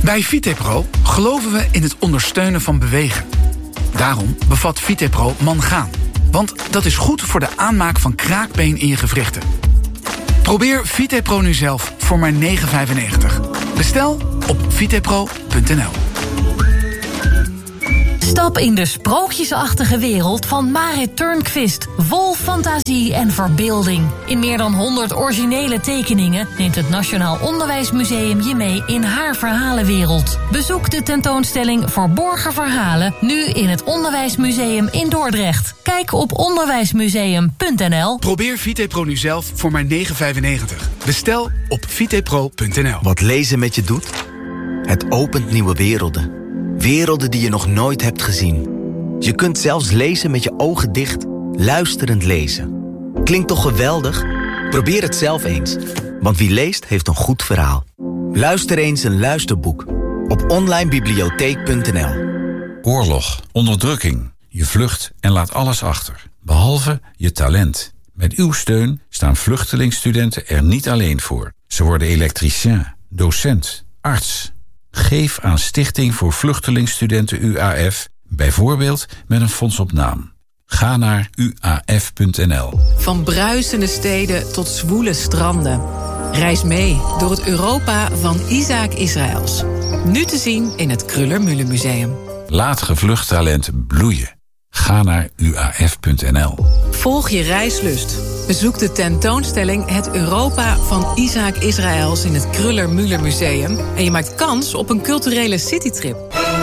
Bij Vitepro geloven we in het ondersteunen van bewegen. Daarom bevat Vitepro mangaan. Want dat is goed voor de aanmaak van kraakbeen in je gewrichten. Probeer Vitepro nu zelf voor maar €9,95. Bestel op vitepro.nl. Stap in de sprookjesachtige wereld van Marit Turnquist. Vol fantasie en verbeelding. In meer dan 100 originele tekeningen neemt het Nationaal Onderwijsmuseum je mee in haar verhalenwereld. Bezoek de tentoonstelling Verborgen Verhalen nu in het Onderwijsmuseum in Dordrecht. Kijk op onderwijsmuseum.nl. Probeer Vitepro nu zelf voor maar €9,95. Bestel op vitepro.nl. Wat lezen met je doet? Het opent nieuwe werelden. Werelden die je nog nooit hebt gezien. Je kunt zelfs lezen met je ogen dicht, luisterend lezen. Klinkt toch geweldig? Probeer het zelf eens. Want wie leest, heeft een goed verhaal. Luister eens een luisterboek op onlinebibliotheek.nl. Oorlog, onderdrukking. Je vlucht en laat alles achter. Behalve je talent. Met uw steun staan vluchtelingstudenten er niet alleen voor. Ze worden elektricien, docent, arts. Geef aan Stichting voor Vluchtelingstudenten UAF, bijvoorbeeld met een fonds op naam. Ga naar uaf.nl. Van bruisende steden tot zwoele stranden. Reis mee door het Europa van Isaac Israëls. Nu te zien in het Kruller-Müller Museum. Laat gevlucht talent bloeien. Ga naar uaf.nl. Volg je reislust. Bezoek de tentoonstelling Het Europa van Isaac Israëls in het Kruller-Müller Museum. En je maakt kans op een culturele citytrip.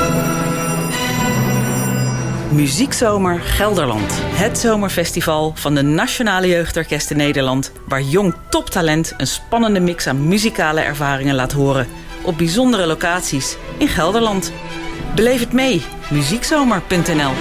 Muziekzomer Gelderland. Het zomerfestival van de Nationale Jeugdorkesten Nederland, waar jong toptalent een spannende mix aan muzikale ervaringen laat horen. Op bijzondere locaties in Gelderland. Beleef het mee. Muziekzomer.nl.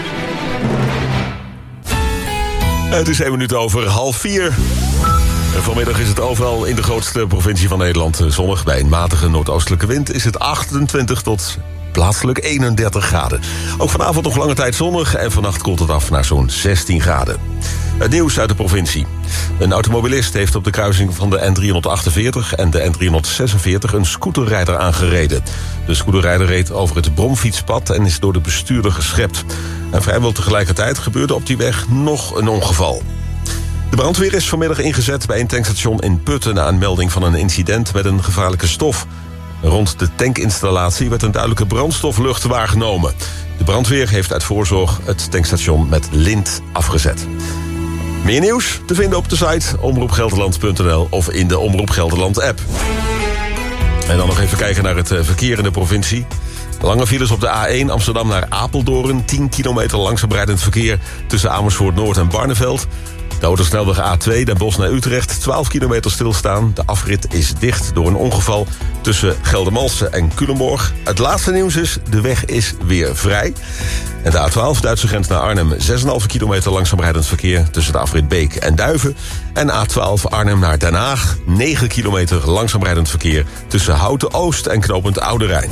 Het is 1 minuut over 3:30. En vanmiddag is het overal in de grootste provincie van Nederland zonnig. Bij een matige noordoostelijke wind is het 28 tot plaatselijk 31 graden. Ook vanavond nog lange tijd zonnig en vannacht koelt het af naar zo'n 16 graden. Het nieuws uit de provincie. Een automobilist heeft op de kruising van de N348 en de N346 een scooterrijder aangereden. De scooterrijder reed over het bromfietspad en is door de bestuurder geschept. En vrijwel tegelijkertijd gebeurde op die weg nog een ongeval. De brandweer is vanmiddag ingezet bij een tankstation in Putten na een melding van een incident met een gevaarlijke stof. Rond de tankinstallatie werd een duidelijke brandstoflucht waargenomen. De brandweer heeft uit voorzorg het tankstation met lint afgezet. Meer nieuws te vinden op de site omroepgelderland.nl of in de Omroep Gelderland app. En dan nog even kijken naar het verkeer in de provincie. Lange files op de A1 Amsterdam naar Apeldoorn. 10 kilometer langzaam rijdend verkeer tussen Amersfoort Noord en Barneveld. De autosnelweg A2 Den Bosch naar Utrecht. 12 kilometer stilstaan. De afrit is dicht door een ongeval tussen Geldermalsen en Culemborg. Het laatste nieuws is, de weg is weer vrij. En de A12 Duitse grens naar Arnhem. 6,5 kilometer langzaam rijdend verkeer tussen de afrit Beek en Duiven. En A12 Arnhem naar Den Haag. 9 kilometer langzaam rijdend verkeer tussen Houten Oost en knooppunt Oude Rijn.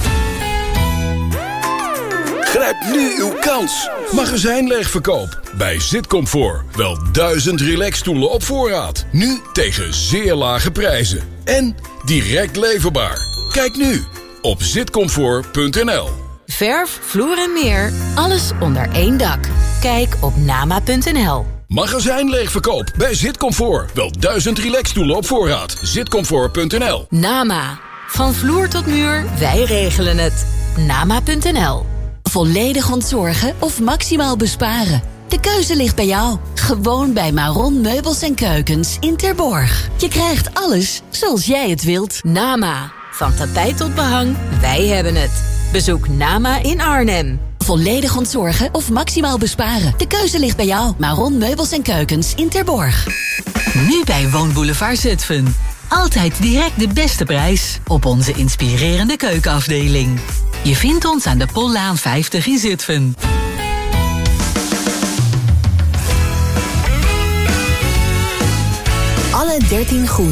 Grijp nu uw kans. Magazijnleegverkoop bij Zitcomfort. Wel 1000 relaxstoelen op voorraad. Nu tegen zeer lage prijzen. En direct leverbaar. Kijk nu op zitcomfort.nl. Verf, vloer en meer. Alles onder één dak. Kijk op nama.nl. Magazijnleegverkoop bij Zitcomfort. Wel 1000 relaxstoelen op voorraad. Zitcomfort.nl. Nama. Van vloer tot muur, wij regelen het. nama.nl. Volledig ontzorgen of maximaal besparen? De keuze ligt bij jou. Gewoon bij Maron Meubels en Keukens in Terborg. Je krijgt alles zoals jij het wilt. Nama. Van tapijt tot behang, wij hebben het. Bezoek Nama in Arnhem. Volledig ontzorgen of maximaal besparen? De keuze ligt bij jou. Maron Meubels en Keukens in Terborg. Nu bij Woonboulevard Zutphen. Altijd direct de beste prijs op onze inspirerende keukenafdeling. Je vindt ons aan de Pollaan 50 in Zutphen. Alle 13 goed.